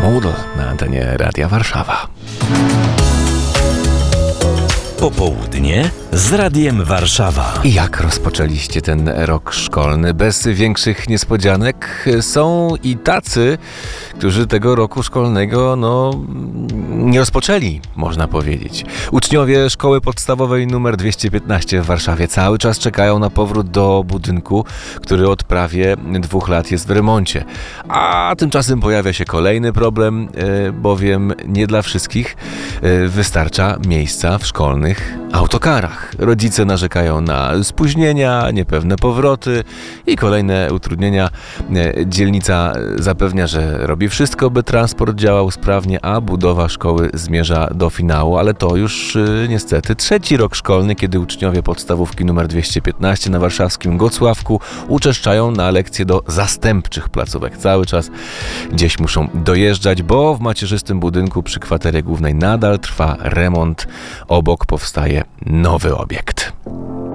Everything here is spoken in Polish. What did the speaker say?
Moodle na antenie Radia Warszawa. Popołudnie z Radiem Warszawa. I jak rozpoczęliście ten rok szkolny? Bez większych niespodzianek. Są i tacy, którzy tego roku szkolnego nie rozpoczęli, można powiedzieć. Uczniowie szkoły podstawowej nr 215 w Warszawie cały czas czekają na powrót do budynku, który od prawie 2 lat jest w remoncie. A tymczasem pojawia się kolejny problem, bowiem nie dla wszystkich wystarcza miejsca w szkolnych autokarach. Rodzice narzekają na spóźnienia, niepewne powroty i kolejne utrudnienia. Dzielnica zapewnia, że robi wszystko, by transport działał sprawnie, a budowa szkoły zmierza do finału, ale to już niestety 3. rok szkolny, kiedy uczniowie podstawówki nr 215 na warszawskim Gocławku uczęszczają na lekcje do zastępczych placówek. Cały czas gdzieś muszą dojeżdżać, bo w macierzystym budynku przy kwaterie głównej nadal trwa remont. Obok powstaje nowy obiekt.